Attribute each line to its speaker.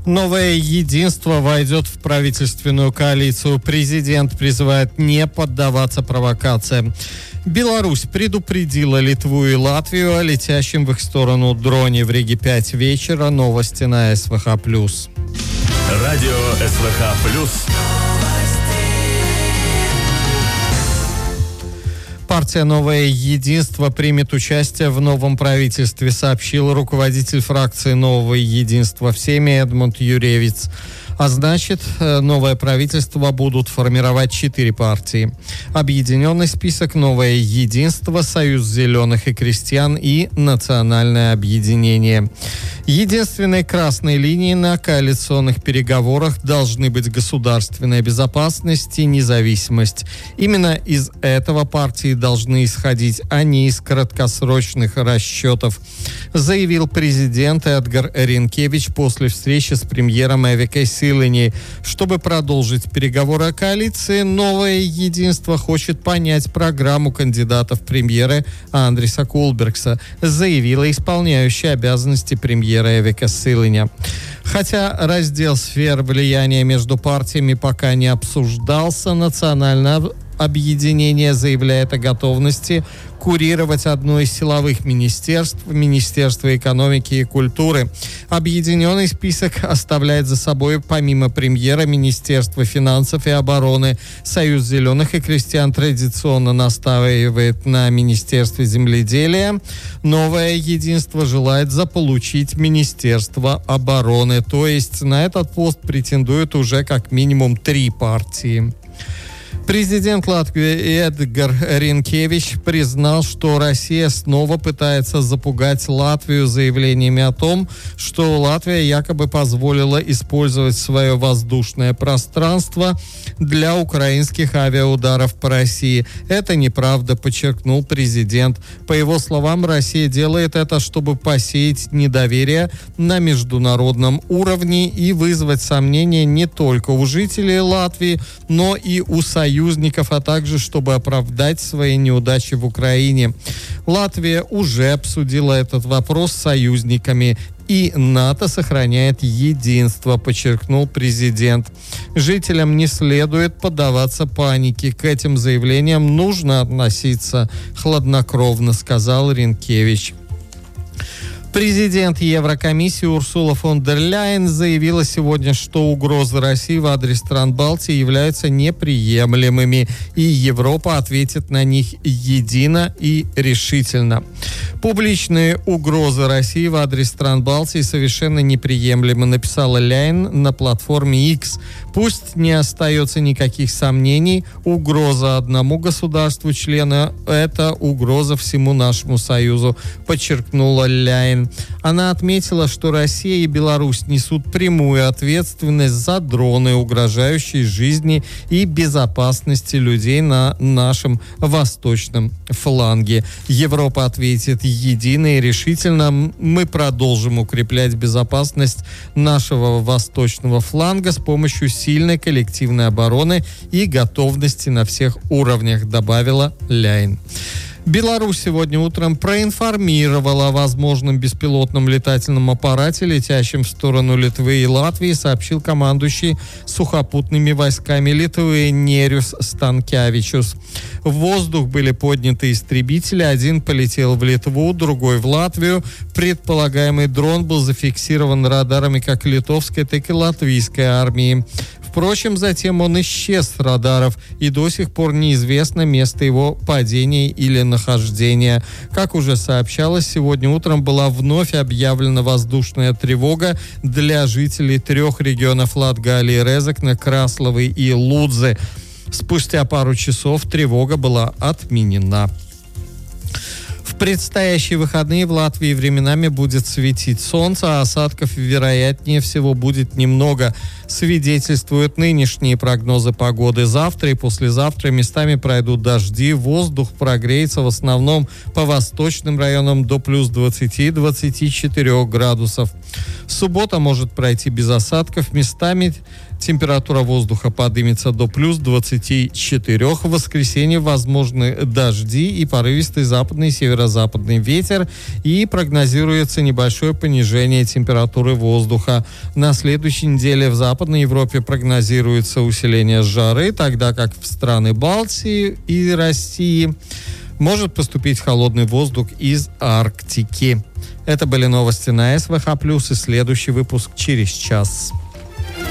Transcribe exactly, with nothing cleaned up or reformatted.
Speaker 1: Новое единство войдет в правительственную коалицию. Президент призывает не поддаваться провокациям. Беларусь предупредила Литву и Латвию о летящем в их сторону дроне. В Риге пять вечера. Новости на СВХ+.
Speaker 2: Радио СВХ+.
Speaker 1: Партия «Новое единство» примет участие в новом правительстве, сообщил руководитель фракции «Нового единства» в Сейме Эдмунд Юревиц. А значит, новое правительство будут формировать четыре партии. Объединенный список, Новое единство, Союз зеленых и крестьян и Национальное объединение. Единственной красной линией на коалиционных переговорах должны быть государственная безопасность и независимость. Именно из этого партии должны исходить, а не из краткосрочных расчетов, заявил президент Эдгар Ринкевич после встречи с премьером Эвикой Силани. Чтобы продолжить переговоры о коалиции, Новое единство хочет понять программу кандидатов в премьеры Андриса Кулбергса, заявила исполняющая обязанности премьера Эвика Силаня. Хотя раздел сфер влияния между партиями пока не обсуждался, национальное объединение заявляет о готовности курировать одно из силовых министерств, Министерство экономики и культуры. Объединенный список оставляет за собой, помимо премьера, Министерство финансов и обороны. Союз зеленых и крестьян традиционно настаивает на Министерстве земледелия. Новое единство желает заполучить Министерство обороны. То есть на этот пост претендуют уже как минимум три партии. Президент Латвии Эдгар Ринкевич признал, что Россия снова пытается запугать Латвию заявлениями о том, что Латвия якобы позволила использовать свое воздушное пространство для украинских авиаударов по России. Это неправда, подчеркнул президент. По его словам, Россия делает это, чтобы посеять недоверие на международном уровне и вызвать сомнения не только у жителей Латвии, но и у союзников, а также чтобы оправдать свои неудачи в Украине. Латвия уже обсудила этот вопрос с союзниками, и НАТО сохраняет единство, подчеркнул президент. Жителям не следует поддаваться панике. К этим заявлениям нужно относиться хладнокровно, сказал Ринкевич. Президент Еврокомиссии Урсула фон дер Ляйен заявила сегодня, что угрозы России в адрес стран Балтии являются неприемлемыми, и Европа ответит на них едино и решительно. Публичные угрозы России в адрес стран Балтии совершенно неприемлемы, написала Ляйен на платформе X. Пусть не остается никаких сомнений, угроза одному государству-члену – это угроза всему нашему союзу, подчеркнула Ляйен. Она отметила, что Россия и Беларусь несут прямую ответственность за дроны, угрожающие жизни и безопасности людей на нашем восточном фланге. Европа ответит едино и решительно. Мы продолжим укреплять безопасность нашего восточного фланга с помощью сильной коллективной обороны и готовности на всех уровнях, добавила Ляйен. Беларусь сегодня утром проинформировала о возможном беспилотном летательном аппарате, летящем в сторону Литвы и Латвии, сообщил командующий сухопутными войсками Литвы Нериус Станкевичус. В воздух были подняты истребители, один полетел в Литву, другой в Латвию. Предполагаемый дрон был зафиксирован радарами как литовской, так и латвийской армии. Впрочем, затем он исчез с радаров, и до сих пор неизвестно место его падения или нахождения. Как уже сообщалось, сегодня утром была вновь объявлена воздушная тревога для жителей трех регионов Латгалии, Резекне, Красловы и Лудзы. Спустя пару часов тревога была отменена. В предстоящие выходные в Латвии временами будет светить солнце, а осадков, вероятнее всего, будет немного, свидетельствуют нынешние прогнозы погоды. Завтра и послезавтра местами пройдут дожди, воздух прогреется в основном по восточным районам до плюс двадцати-двадцати четырёх градусов. Суббота может пройти без осадков, местами температура воздуха поднимется до плюс двадцати четырёх. В воскресенье возможны дожди и порывистый западный и северо-западный северо-западный ветер и прогнозируется небольшое понижение температуры воздуха. На следующей неделе в Западной Европе прогнозируется усиление жары, тогда как в страны Балтии и России может поступить холодный воздух из Арктики. Это были новости на СВХ+, и следующий выпуск через час.